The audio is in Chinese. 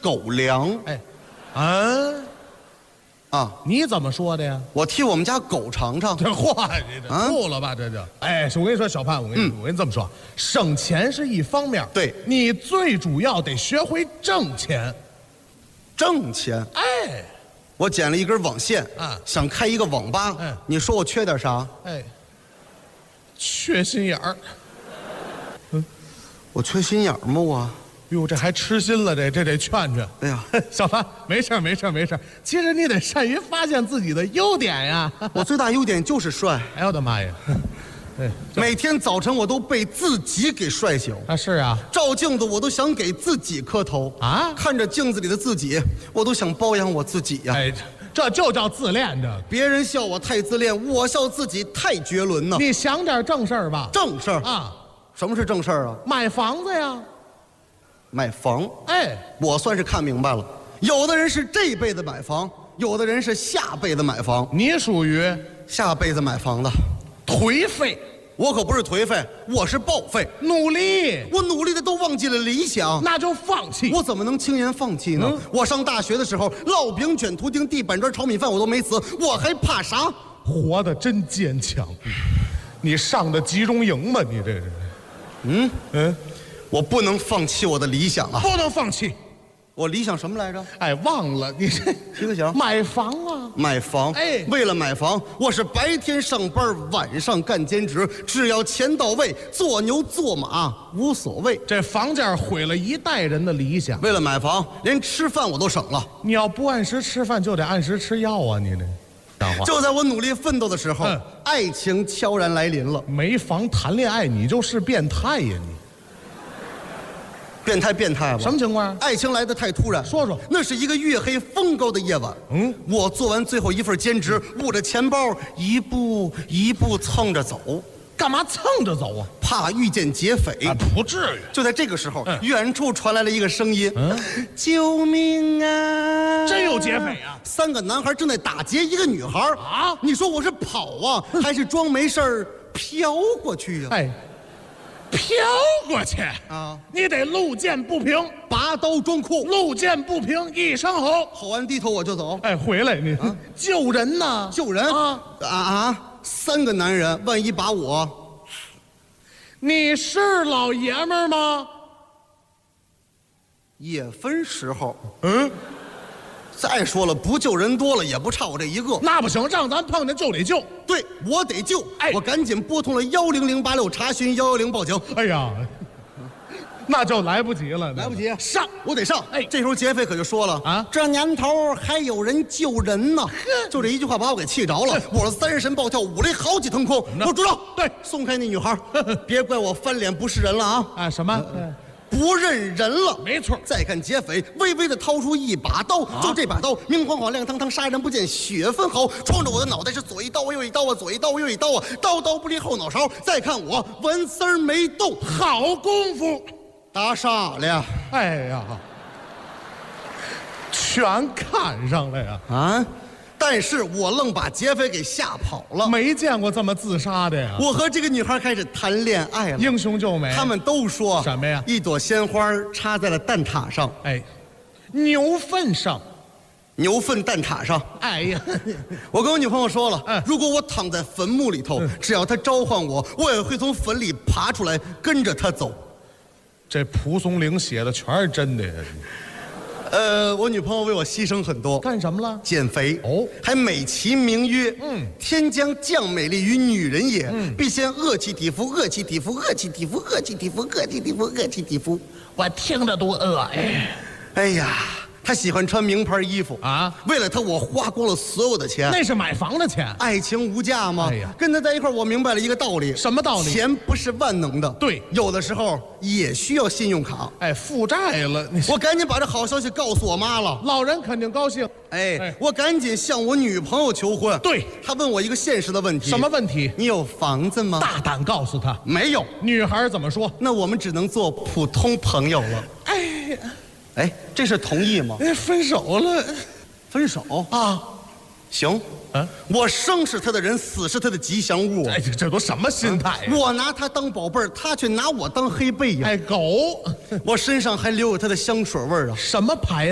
狗粮。 哎，你怎么说的呀？ 我替我们家狗尝尝。 这话你这吐了吧？这就哎，我跟你说，小潘，我跟你这么说，省钱是一方面， 对你最主要得学会挣钱。 挣钱？ 哎， 我捡了一根网线，想开一个网吧。你说我缺点啥？ 哎，缺心眼儿。 我缺心眼儿吗？我。 哟，这还痴心了，这得劝劝。 哎呀， 小潘，没事没事没事。其实你得善于发现自己的优点呀。 我最大优点就是帅。 哎呦我的妈呀！ 每天早晨我都被自己给帅醒啊！是啊， 照镜子我都想给自己磕头啊！ 看着镜子里的自己，我都想包养我自己呀！ 哎，这就叫自恋。这别人笑我太自恋，我笑自己太绝伦呢。 你想点正事儿吧。 正事儿啊？ 什么是正事儿啊？ 买房子呀。 买房？ 哎， 我算是看明白了，有的人是这辈子买房，有的人是下辈子买房。 你属于下辈子买房的。 颓废。 我可不是颓废，我是报废。 努力。 我努力的都忘记了理想， 那就放弃。 我怎么能轻言放弃呢？我上大学的时候，烙饼卷图钉地板砖炒米饭我都没死，我还怕啥？ 活得真坚强。你上的集中营吗？你这是。 我不能放弃我的理想啊！ 不能放弃。 我理想什么来着？ 哎，忘了。你这提个醒。 买房啊！ 买房。 哎， 为了买房，我是白天上班，晚上干兼职，只要钱到位，做牛做马无所谓。 这房价毁了一代人的理想。 为了买房，连吃饭我都省了。 你要不按时吃饭，就得按时吃药啊！你这。 就在我努力奋斗的时候，爱情悄然来临了。 没房谈恋爱，你就是变态呀！你。 变态吧？ 什么情况？ 爱情来得太突然。 说说。 那是一个月黑风高的夜晚。我做完最后一份兼职，捂着钱包，一步一步蹭着走。 干嘛蹭着走啊？ 怕遇见劫匪。 不至于。 就在这个时候，远处传来了一个声音：“救命啊！” 真有劫匪啊 ！3个男孩正在打劫一个女孩啊！ 你说我是跑啊，还是装没事儿飘过去呀？ 哎。飘过去啊！你得路见不平， 拔刀装酷。 路见不平，一声吼， 吼完低头我就走。 哎，回来你救人呢？ 救人！3个男人，万一把我…… 你是老爷们儿吗？ 也分时候。再说了，不救人多了，也不差我这一个。 那不行，让咱碰见就得救。 对，我得救。 哎， 我赶紧拨通了10086查询110报警。 哎呀，那就来不及了， 来不及， 上， 我得上。 哎， 这时候劫匪可就说了啊，这年头还有人救人呢。就这一句话把我给气着了，我是3神暴跳，5雷好几腾空。我住手！ 对， 松开那女孩，别怪我翻脸不是人了啊！ 啊，什么？ 不认人了， 没错。 再看劫匪，微微的掏出一把刀，就这把刀，明晃晃，亮堂堂，杀人不见血分毫，冲着我的脑袋是左一刀右一刀啊，左一刀右一刀啊，刀刀不离后脑勺。再看我，纹丝儿没动， 好功夫， 打傻了。 哎呀，全看上了呀！ 啊！但是我愣把劫匪给吓跑了， 没见过这么自杀的呀！ 我和这个女孩开始谈恋爱了， 英雄救美。 他们都说什么呀？ 一朵鲜花插在了蛋挞上， 哎，牛粪上， 牛粪蛋挞上。 哎呀， 我跟我女朋友说了，如果我躺在坟墓里头，只要她召唤我，我也会从坟里爬出来，跟着她走。 这蒲松龄写的全是真的呀！ 我女朋友为我牺牲很多， 干什么了？ 减肥哦， 还美其名曰天将降美丽于女人也，必先饿其体肤，饿其体肤，饿其体肤，饿其体肤，饿其体肤，饿其体肤。 我听着都饿哎！ 哎呀，她喜欢穿名牌衣服啊，为了她我花光了所有的钱。 那是买房的钱。 爱情无价吗？ 哎呀， 跟她在一块儿，我明白了一个道理。 什么道理？ 钱不是万能的， 对， 有的时候也需要信用卡。 哎，负债了， 我赶紧把这好消息告诉我妈了， 老人肯定高兴。 哎，我赶紧向我女朋友求婚。 对， 她问我一个现实的问题。 什么问题？ 你有房子吗？ 大胆告诉她， 没有。 女孩怎么说？ 那我们只能做普通朋友了。哎，这是同意吗？ 分手了， 分手啊？ 行，我生是他的人，死是他的吉祥物。 哎，这都什么心态呀？ 我拿他当宝贝儿，他却拿我当黑背呀。 哎，狗， 我身上还留有他的香水味儿啊。 什么牌？